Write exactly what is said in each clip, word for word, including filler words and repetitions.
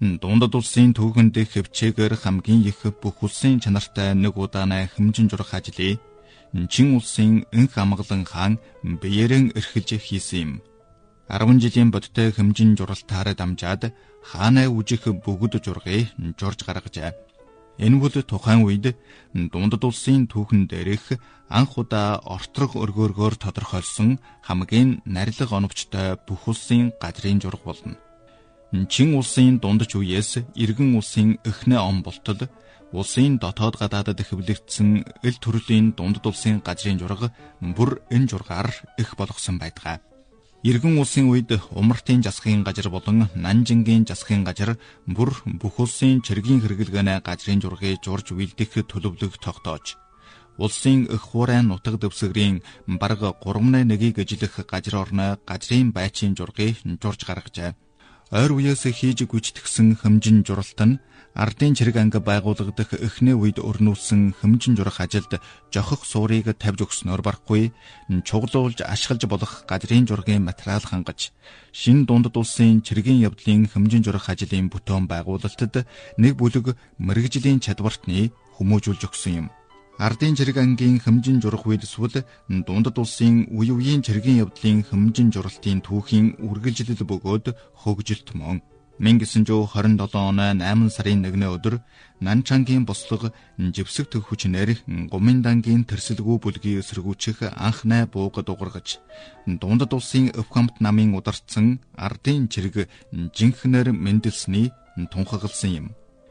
дундад улсын түүхэн дэх хөвчээгээр хамгийн их бүх улсын чанартай нэг удаанаа хэмжин журах ажлыг Чин улсын энх амгалан хаан биеэрэн эрхэлж хийсэн юм. арван жилийн бодтой хэмжин журалтаараа дамжаад хаанаа үжих бүгд жургыг журж гаргажээ. Энэ бол тухайн үед дундад улсын түүхэн дээрх анх удаа орторох өргөөргөөр тодорхойлсон хамгийн нарилга оновчтой бүх улсын газрын жураг болно. Чин улсын дундч үеэс иргэн улсын эхнээ он болтол улсын дотоод гадаадад хэвлэгдсэн эл төрлийн дундад улсын газрын жураг бүр энэ жургаар их болгосон байдаг. Иргэн улсын үед умартын засгийн газар болон Нанжингийн засгийн газар бүр бүх улсын чиргийн хэрэглэгээний газрын жургийг журж үйлдэх төлөвлөгөө тогтоож, улсын эх хуурайн нутаг дэвсгэрийн бараг гурван нэгийг эжлэх газар орны газрын байчийн жургийг журж гаргажээ. Ойр үеэс хийж гүйцэтгсэн хэмжин журалт нь ардын чирэг анги байгуулагдах эхний үед өрнүүлсэн хэмжин журах ажилд жохох суурийг тавьж өгснөөр барахгүй чуглуулж ашиглаж болох газрын жургийн материал хангаж шинэ дундад улсын чиргийн явдлын хэмжин журах ажлын бүтээн байгуулалтад нэг бүлэг мэрэгжлийн чадвартны хүмүүжүүлж өгсөн юм. Ардын чирэг ангийн хэмжин журах үед эсвэл дундад улсын үе үеийн чиргийн явдлын хэмжин журалтын түүхийн үргэлжлэл бөгөөд хөгжилт мөн мянга гэсэн жүз хорин долоо оны найман сарын нэгний өдөр Нанчангийн бослого живсэг хүчнэр Гоминдангийн тэрсэлгүй бүлгийн эсэргүүцэх анхны бууг дугаргаж дундад улсын өвхамт намын ударцсан ардын чирэг жинхнэр мэндэлсний тунхагласан юм.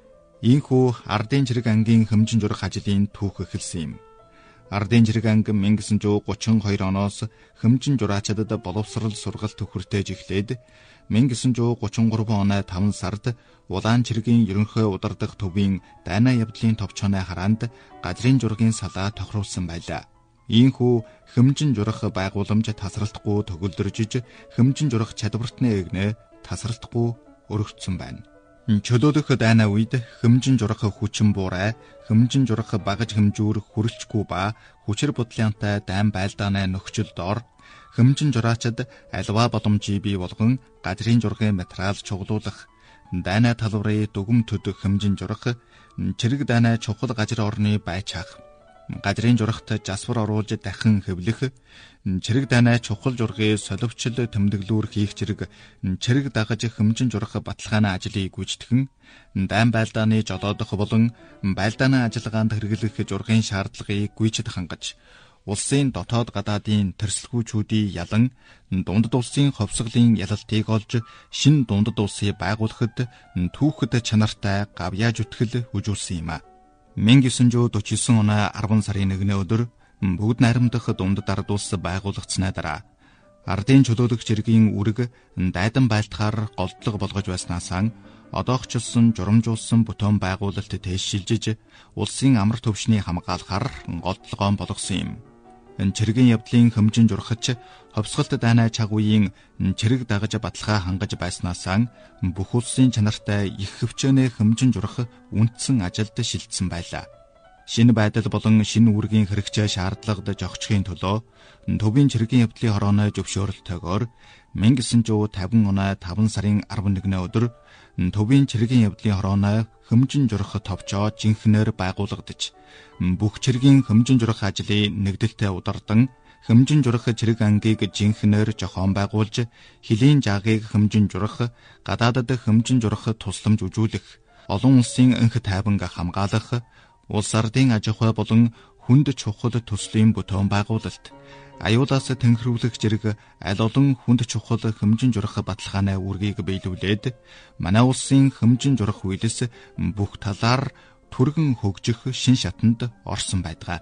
Ийхүү ардын чирэг ангийн хэмжин журах ажлын түүх эхэлсэн юм. Ардын чирэг анги мянга гэсэн жүз гучин хоёр оноос хэмжин жураачдад боловсрал сургалт төхөртөж эхлээд мянга гэсэн жүз гучин гурван оны таван сард улаан чиргийн ерөнхий удирдах төвийн дайна явдлын товчооны хараанд газрын жургийн салаа тохируулсан байлаа. Ийхүү хэмжин журах байгууламж тасралтгүй төгөлдрөжж хэмжин журах чадвартны эгнээ тасралтгүй өргөцсөн байна. Чөлөөлөх дайна үед хэмжин журах хүчин буурай, хэмжин журах багаж хэмжүүр хүрэлцгүй ба хүчээр бодлонтой дайн байлдааны нөхцөл дор хэмжин жураачид альва боломжийг бий болгон газрын жургийн материал чуглуулах, дайна талбарын дүгм төдөх хэмжин журах, чирэг дайна чухал газар орны байчаах, газрын журахт жасвар оруулж дахин хэвлэх, чирэг дайна чухал жургийн соливчл тэмдэглүүр хийх чирэг, чирэг дагаж хэмжин журах баталгааны ажлыг гүйцэтгэн, дайн байлдааны жолоодох болон байлдааны ажиллагаанд хэрэглэх жургийн шаардлагыг гүйцэд хангаж, улсын дотоод гадаадын тэрсэлгүүчүүдийн ялан дундад улсын ховсголын ялалтыг олж шинэ дундад улсыг байгуулахад түүхэд чанартай гавьяаж үтгэл үжүүлсэн юм а. мянга девятьсот сорок девять оны арван сарын нэгний өдөр бүгд найрамдах дундад ард улс байгуулагдсны дараа ардын чөлөөлөх чиргийн үрэг дайдан байлтахаар голдлого болгож байснаасаа одоогчилсон журамжуулсан бүтээн байгуулалт тээшшилжиж улсын амар төвшний хамгаалахаар голдлогоон болгосон юм. Энэ чиргийн явдлын хэмжин журахч ховсголт дайна чаг үеийн чирэг дагаж баталгаа хангаж байснаасаа бүх улсын чанартай их хөвчөөний хэмжин журах үндсэн ажилд шилжсэн байлаа. Шинэ байдал болон шинэ үүргийн хэрэгцээ шаардлагад жогчхийн төлөө төвийн чиргийн явдлын хорооны зөвшөөрлөлтөөр мянга девятьсот пятьдесят оны таван сарын арван нэгний өдөр төвийн чиргийн явдлын хорооны хэмжин журах товчоо жинхнээр байгуулагдаж бүх чиргийн хэмжин журах ажлыг нэгдэлтэй удардан хэмжин журах чирэг ангийг жинхнээр жохоон байгуулж хилийн жаагийг хэмжин журах гадаадад хэмжин журах тусламж үзүүлэх олон улсын энх тайванг хамгаалах улс ардын аж ахуй болон хүнд чухал төслийн бүтээн байгуулалт аюулаас тэнхрүүлэх зэрэг аль олон хүнд чухал хэмжин журах баталгааны үүргийг биелүүлээд манай улсын хэмжин журах үйлс бүх талаар түргэн хөгжих шин шатанд орсон байдаг.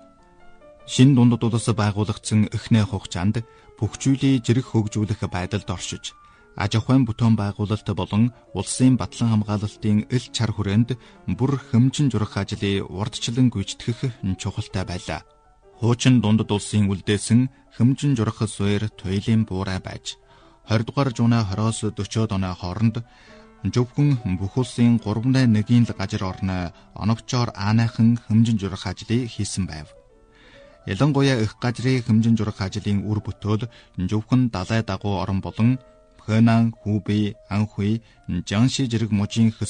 Шинэ дундад улс байгуулагдсан эхнээ хугацаанд бүх зүйлийг зэрэг хөгжүүлэх байдалд оршиж аж ахуйн бүтээн байгуулалт болон улсын батлан хамгаалалтын эл чар хүрээнд бүр хэмжин журах ажлыг урдчлан гүйцэтгэх чухалтай байлаа. Хуучин дундад улсын үлдээсэн хэмжин журах суурь туйлын буурай байж двадцать дугаар зууны двадцоос дөрвөн оны хооронд зөвхөн бүх улсын гурван нэгийн л газар орны оновчоор aanайхан хэмжин журах ажлыг хийсэн байв. Ялангуяа их газрын хэмжин журах ажлын үр бүтөөл зөвхөн далай дагуу орон болон Хэнан, Хубэй, Анхуй, Жанши зэрэг мужийн